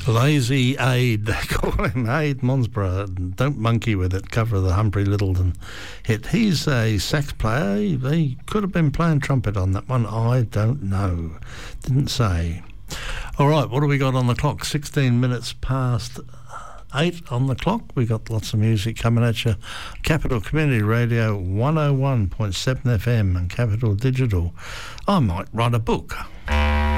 Lazy Aid, they call him, Aid Monsborough. Don't monkey with it, cover of the Humphrey Lyttelton hit. He's a sax player. He could have been playing trumpet on that one. I don't know. Didn't say. All right, what do we got on the clock? 16 minutes past 8 on the clock. We got lots of music coming at you. Capital Community Radio 101.7 FM and Capital Digital. I might write a book.